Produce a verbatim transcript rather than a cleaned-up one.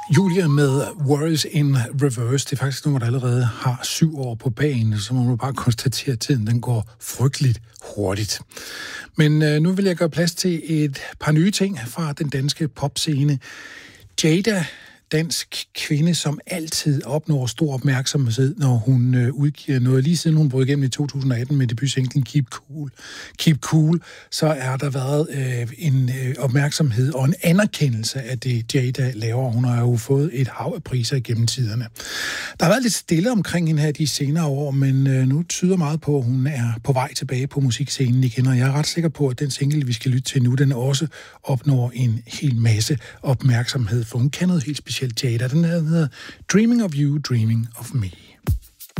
Julia med Worries in Reverse. Det er faktisk nummer, der allerede har syv år på bagen, så må man bare konstatere, at tiden den går frygteligt hurtigt. Men øh, nu vil jeg gøre plads til et par nye ting fra den danske popscene. Jada, dansk kvinde, som altid opnår stor opmærksomhed, når hun øh, udgiver noget. Lige siden hun brød igennem i to tusind atten med debutsinglen Keep Cool, Keep Cool, så er der været øh, en øh, opmærksomhed og en anerkendelse af det, Jada laver. Hun har jo fået et hav af priser igennem tiderne. Der har været lidt stille omkring hende her de senere år, men øh, nu tyder meget på, at hun er på vej tilbage på musikscenen igen, og jeg er ret sikker på, at den single, vi skal lytte til nu, den også opnår en hel masse opmærksomhed, for hun kan noget helt specielt. Jada, den hedder Dreaming of You, Dreaming of Me.